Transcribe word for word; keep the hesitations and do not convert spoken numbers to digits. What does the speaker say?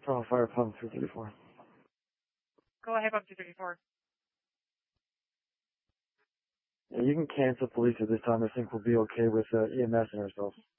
Toronto Fire Pump three thirty-four. Go ahead, Pump two thirty-four. Yeah, you can cancel police at this time. I think we'll be okay with uh, E M S and ourselves.